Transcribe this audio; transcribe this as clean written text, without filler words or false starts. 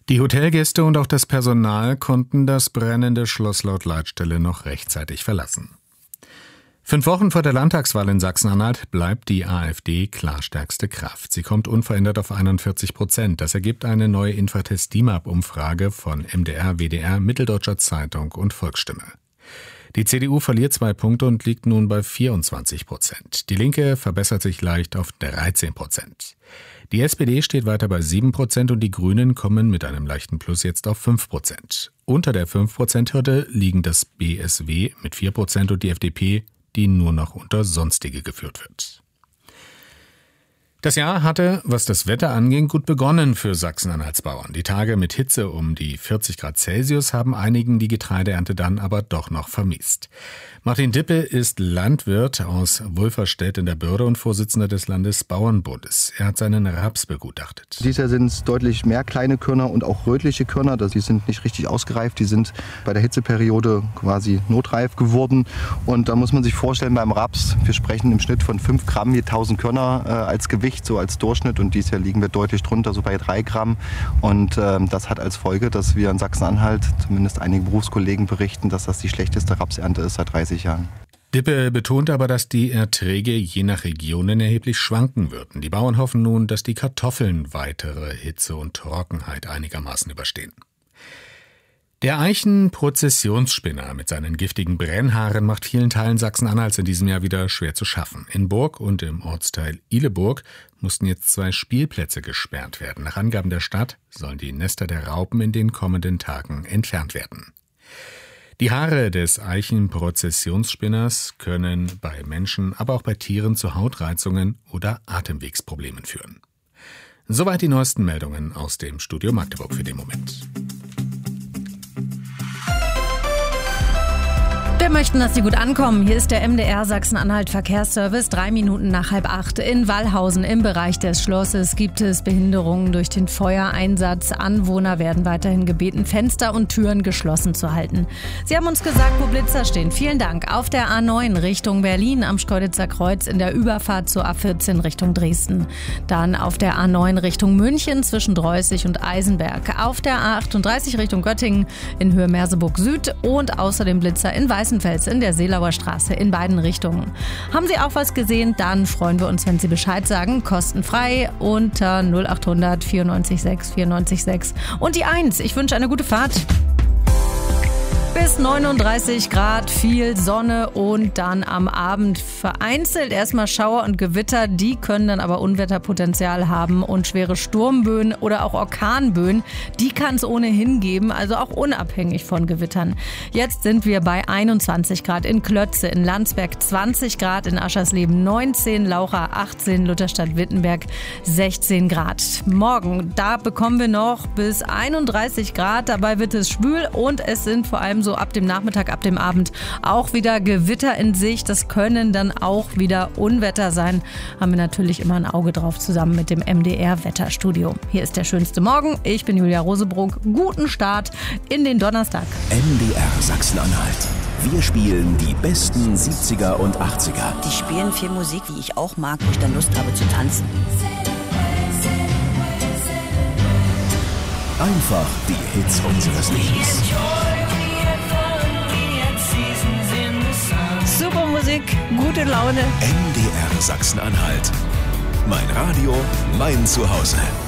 Die Hotelgäste und auch das Personal konnten das brennende Schloss laut Leitstelle noch rechtzeitig verlassen. 5 Wochen vor der Landtagswahl in Sachsen-Anhalt bleibt die AfD klar stärkste Kraft. Sie kommt unverändert auf 41%. Das ergibt eine neue Infratest-DIMAP-Umfrage von MDR, WDR, Mitteldeutscher Zeitung und Volksstimme. Die CDU verliert 2 Punkte und liegt nun bei 24%. Die Linke verbessert sich leicht auf 13%. Die SPD steht weiter bei 7% und die Grünen kommen mit einem leichten Plus jetzt auf 5%. Unter der 5%-Hürde liegen das BSW mit 4% und die FDP, die nur noch unter Sonstige geführt wird. Das Jahr hatte, was das Wetter anging, gut begonnen für Sachsen-Anhalts Bauern. Die Tage mit Hitze um die 40 Grad Celsius haben einigen die Getreideernte dann aber doch noch vermiest. Martin Dippe ist Landwirt aus Wulverstedt in der Börde und Vorsitzender des Landesbauernbundes. Er hat seinen Raps begutachtet. Dieses Jahr sind es deutlich mehr kleine Körner und auch rötliche Körner. Die sind nicht richtig ausgereift. Die sind bei der Hitzeperiode quasi notreif geworden. Und da muss man sich vorstellen, beim Raps, wir sprechen im Schnitt von 5 Gramm je 1000 Körner als Gewicht, so als Durchschnitt. Und dieses Jahr liegen wir deutlich drunter, so bei 3 Gramm. Und das hat als Folge, dass wir in Sachsen-Anhalt, zumindest einige Berufskollegen berichten, dass das die schlechteste Rapsernte ist seit 30 Jahren. Dippe betont aber, dass die Erträge je nach Regionen erheblich schwanken würden. Die Bauern hoffen nun, dass die Kartoffeln weitere Hitze und Trockenheit einigermaßen überstehen. Der Eichen-Prozessionsspinner mit seinen giftigen Brennhaaren macht vielen Teilen Sachsen-Anhalts in diesem Jahr wieder schwer zu schaffen. In Burg und im Ortsteil Ihleburg mussten jetzt 2 Spielplätze gesperrt werden. Nach Angaben der Stadt sollen die Nester der Raupen in den kommenden Tagen entfernt werden. Die Haare des Eichen-Prozessionsspinners können bei Menschen, aber auch bei Tieren zu Hautreizungen oder Atemwegsproblemen führen. Soweit die neuesten Meldungen aus dem Studio Magdeburg für den Moment. Wir möchten, dass Sie gut ankommen. Hier ist der MDR Sachsen-Anhalt Verkehrsservice. 3 Minuten nach 7:30 in Wallhausen im Bereich des Schlosses gibt es Behinderungen durch den Feuereinsatz. Anwohner werden weiterhin gebeten, Fenster und Türen geschlossen zu halten. Sie haben uns gesagt, wo Blitzer stehen. Vielen Dank. Auf der A9 Richtung Berlin am Schkeuditzer Kreuz in der Überfahrt zur A14 Richtung Dresden. Dann auf der A9 Richtung München zwischen Dreußig und Eisenberg. Auf der A38 Richtung Göttingen in Höhe Merseburg Süd und außerdem Blitzer in Weißenfels in der Seelauer Straße in beiden Richtungen. Haben Sie auch was gesehen? Dann freuen wir uns, wenn Sie Bescheid sagen. Kostenfrei unter 0800 94 6 94 6. Und die 1. Ich wünsche eine gute Fahrt. Bis 39 Grad, viel Sonne und dann am Abend vereinzelt erstmal Schauer und Gewitter. Die können dann aber Unwetterpotenzial haben und schwere Sturmböen oder auch Orkanböen. Die kann es ohnehin geben, also auch unabhängig von Gewittern. Jetzt sind wir bei 21 Grad in Klötze, in Landsberg 20 Grad, in Aschersleben 19, Laucha 18, Lutherstadt-Wittenberg 16 Grad. Morgen, da bekommen wir noch bis 31 Grad. Dabei wird es schwül und es sind vor allem so ab dem Nachmittag, ab dem Abend auch wieder Gewitter in Sicht. Das können dann auch wieder Unwetter sein. Haben wir natürlich immer ein Auge drauf zusammen mit dem MDR Wetterstudio. Hier ist der schönste Morgen. Ich bin Julia Rosebrook. Guten Start in den Donnerstag. MDR Sachsen-Anhalt. Wir spielen die besten 70er und 80er. Die spielen viel Musik, die ich auch mag, wo ich dann Lust habe zu tanzen. Einfach die Hits unseres Lebens. Super Musik, gute Laune. MDR Sachsen-Anhalt. Mein Radio, mein Zuhause.